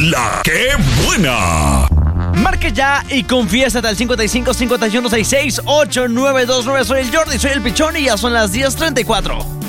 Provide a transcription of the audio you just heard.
La que buena. Marque ya y confiésate al 55 51 66 8929. Soy el Jordi, soy el Pichón y ya son las 10:34.